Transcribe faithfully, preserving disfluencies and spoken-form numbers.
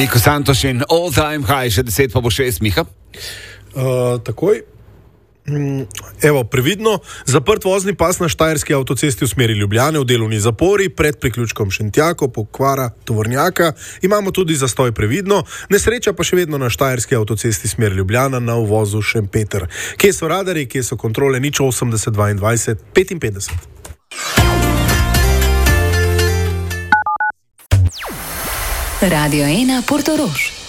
Niko Santoš in all time high, še deset pa bo šest, Miha. Uh, takoj. Evo, previdno, zaprt vozni pas na štajerski avtocesti v smeri Ljubljane v delovni zapori pred priključkom Šentjako, pokvara tovornjaka. Imamo tudi zastoj previdno, nesreča pa še vedno na štajerski avtocesti smer Ljubljana na uvozu Šempeter. Kje so radarji, kje so kontrole, nič osemdeset dvaindvajset petinpetdeset. Radio ena Portorož.